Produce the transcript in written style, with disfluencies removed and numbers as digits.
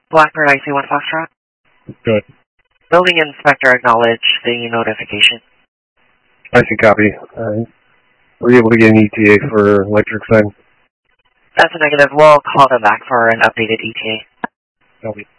Blackbird IC1 Foxtrot. Good. Building inspector acknowledged the notification. I see, copy. Were you able to get an ETA for electric sign? That's a negative. We'll call them back for an updated ETA. Copy.